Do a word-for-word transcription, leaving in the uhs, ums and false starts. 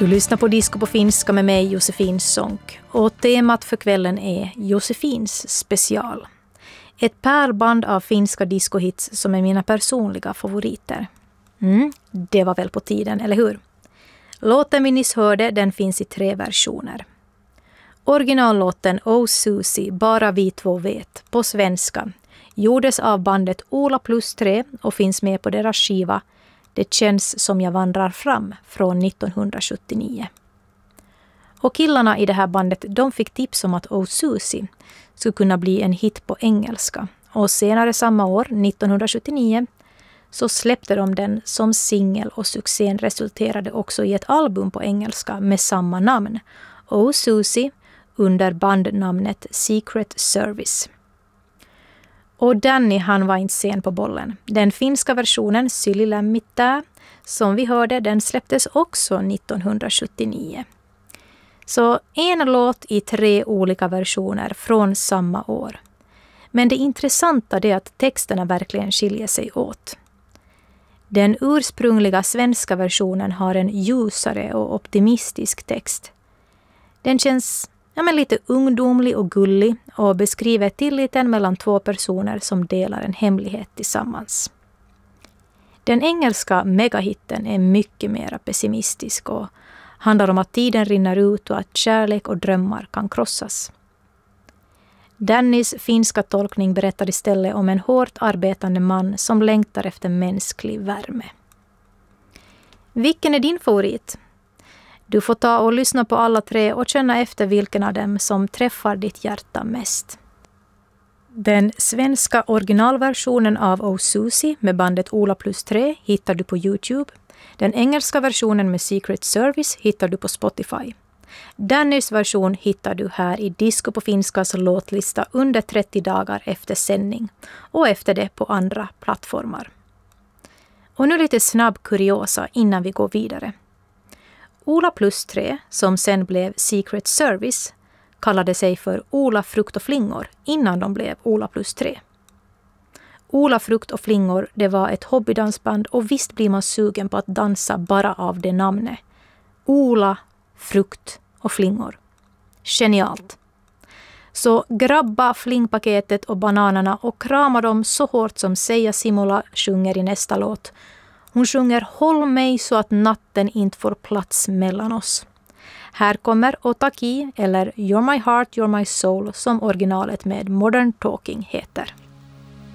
Du lyssnar på Disco på finska med mig, Josefin Sonck. Och temat för kvällen är Josefins special. Ett pärlband av finska discohits som är mina personliga favoriter. Mm, det var väl på tiden, eller hur? Låten vi nyss hörde, den finns i tre versioner. Originallåten Oh Susie, bara vi två vet, på svenska, gjordes av bandet Ola plus tre och finns med på deras skiva Det känns som jag vandrar fram från nittonhundrasjuttionio. Och killarna i det här bandet, de fick tips om att Oh Susie skulle kunna bli en hit på engelska. Och senare samma år, nittonhundrasjuttionio, så släppte de den som singel och succén resulterade också i ett album på engelska med samma namn, Oh Susie, under bandnamnet Secret Service. Och Danny, han var inte sen på bollen. Den finska versionen Syli lämmittää, som vi hörde, den släpptes också nittonhundrasjuttionio. Så en låt i tre olika versioner från samma år. Men det intressanta är att texterna verkligen skiljer sig åt. Den ursprungliga svenska versionen har en ljusare och optimistisk text. Den känns ja, men lite ungdomlig och gullig och beskriver tilliten mellan två personer som delar en hemlighet tillsammans. Den engelska megahitten är mycket mer pessimistisk och handlar om att tiden rinner ut och att kärlek och drömmar kan krossas. Dannys finska tolkning berättar istället om en hårt arbetande man som längtar efter mänsklig värme. Vilken är din favorit? Du får ta och lyssna på alla tre och känna efter vilken av dem som träffar ditt hjärta mest. Den svenska originalversionen av Oh Susie med bandet Ola plus tre hittar du på YouTube. Den engelska versionen med Secret Service hittar du på Spotify. Dannys version hittar du här i Disco på finskas låtlista under trettio dagar efter sändning och efter det på andra plattformar. Och nu lite snabb kuriosa innan vi går vidare. Ola plus tre, som sen blev Secret Service, kallade sig för Ola frukt och flingor innan de blev Ola plus tre. Ola frukt och flingor, det var ett hobbydansband och visst blir man sugen på att dansa bara av det namnet. Ola, frukt och flingor. Genialt! Så grabba flingpaketet och bananerna och krama dem så hårt som Seija Simula sjunger i nästa låt. Hon sjunger Håll mig så att natten inte får plats mellan oss. Här kommer Otaki eller You're my heart, you're my soul som originalet med Modern Talking heter.